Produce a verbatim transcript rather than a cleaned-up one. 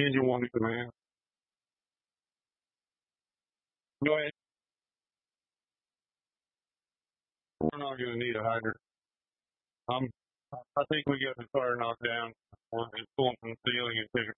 Engine one to command. Go ahead. We're not going to need a hydrant. Um, I think we got the car knocked down. We're just pulling from the ceiling and figuring